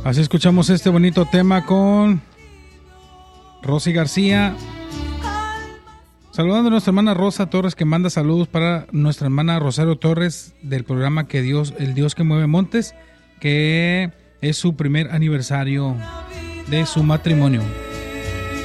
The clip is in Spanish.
Así escuchamos este bonito tema con Rosy García. Saludando a nuestra hermana Rosa Torres, que manda saludos para nuestra hermana Rosario Torres del programa El Dios que mueve montes, que es su primer aniversario de su matrimonio.